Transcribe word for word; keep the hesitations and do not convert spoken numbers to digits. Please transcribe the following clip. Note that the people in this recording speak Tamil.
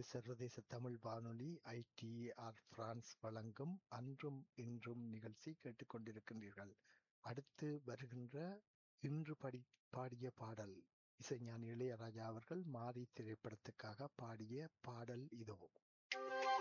இது சர்வதேச தமிழ் வானொலி ஐ டி ஆர் பிரான்ஸ் வழங்கும் அன்றும் இன்றும் நிகழ்ச்சி கேட்டுக்கொண்டிருக்கின்றீர்கள். அடுத்து வருகின்ற இன்று படி பாடிய பாடல் இசைஞானி இளையராஜா அவர்கள் மாரி திரைப்படத்துக்காக பாடிய பாடல் இதோ.